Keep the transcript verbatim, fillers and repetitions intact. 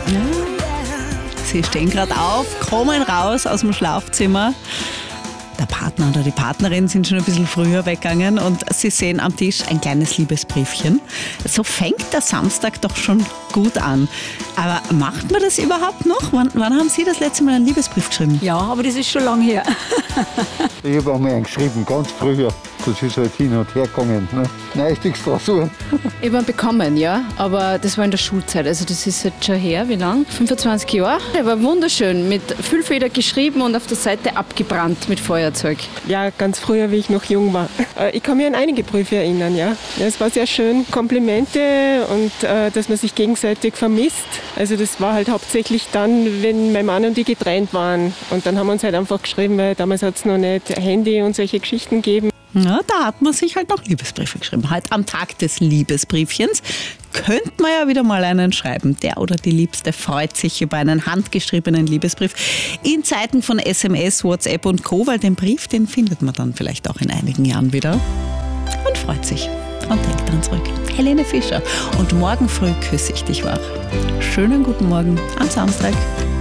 Ja. Sie stehen gerade auf, kommen raus aus dem Schlafzimmer. Der Partner oder die Partnerin sind schon ein bisschen früher weggegangen und Sie sehen am Tisch ein kleines Liebesbriefchen. So fängt der Samstag doch schon gut an. Aber macht man das überhaupt noch? Wann, wann haben Sie das letzte Mal einen Liebesbrief geschrieben? Ja, aber das ist schon lange her. Ich habe einmal einen geschrieben, ganz früher. Das ist halt hin und her gegangen. Ne? Neuestücksdrasur. Ich habe ihn bekommen, ja, aber das war in der Schulzeit. Also das ist jetzt schon her, wie lang? fünfundzwanzig Jahre. Er war wunderschön, mit Füllfeder geschrieben und auf der Seite abgebrannt mit Feuerzeug. Ja, ganz früher, wie ich noch jung war. Ich kann mich an einige Briefe erinnern, ja. Es war sehr schön. Komplimente und äh, dass man sich gegenseitig vermisst. Also das war halt hauptsächlich dann, wenn mein Mann und ich getrennt waren. Und dann haben wir uns halt einfach geschrieben, weil damals hat es noch nicht Handy und solche Geschichten gegeben. Ja, da hat man sich halt noch Liebesbriefe geschrieben. Heute am Tag des Liebesbriefchens könnte man ja wieder mal einen schreiben. Der oder die Liebste freut sich über einen handgeschriebenen Liebesbrief in Zeiten von S M S, WhatsApp und Co., weil den Brief, den findet man dann vielleicht auch in einigen Jahren wieder und freut sich und denkt dran zurück. Helene Fischer. Und morgen früh küsse ich dich wach. Schönen guten Morgen am Samstag.